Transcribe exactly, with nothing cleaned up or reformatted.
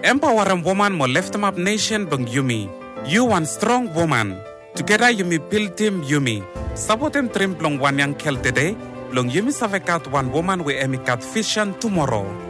Empowering woman mo lift them up nation bang Yumi. You one strong woman. Together Yumi build team Yumi. Support him trim plong one young kel today. Long Yumi savekat one woman we emikat vision tomorrow.